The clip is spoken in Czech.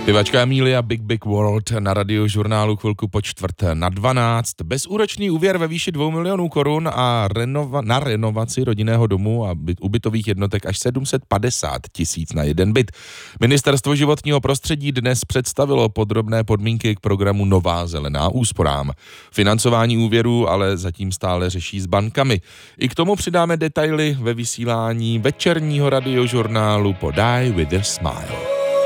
Zpěvačka Emilia Big Big World na Radiožurnálu chvilku po 11:45. Bezúročný úvěr ve výši 2 milionů korun a na renovaci rodinného domu a ubytových jednotek až 750 000 na jeden byt. Ministerstvo životního prostředí dnes představilo podrobné podmínky k programu Nová zelená úsporám. Financování úvěrů ale zatím stále řeší s bankami. I k tomu přidáme detaily ve vysílání večerního Radiožurnálu po Die with a Smile.